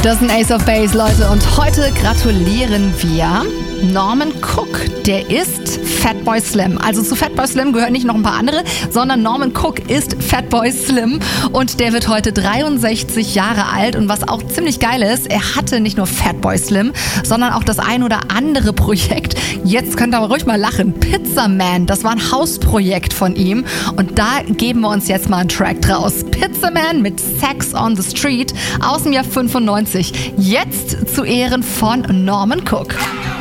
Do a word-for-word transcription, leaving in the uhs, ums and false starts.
Das ist ein Ace of Base, Leute. Und heute gratulieren wir Norman Cook. Der ist Fatboy Slim. Also zu Fatboy Slim gehören nicht noch ein paar andere, sondern Norman Cook ist Fatboy Slim. Und der wird heute dreiundsechzig Jahre alt. Und was auch ziemlich geil ist, er hatte nicht nur Fatboy Slim, sondern auch das ein oder andere Projekt. Jetzt könnt ihr aber ruhig mal lachen. Pizza Man, das war ein Hausprojekt von ihm. Und da geben wir uns jetzt mal einen Track draus. Pizza Man mit Sex on the Street aus dem Jahr fünfundneunzig. Jetzt zu Ehren von Norman Cook.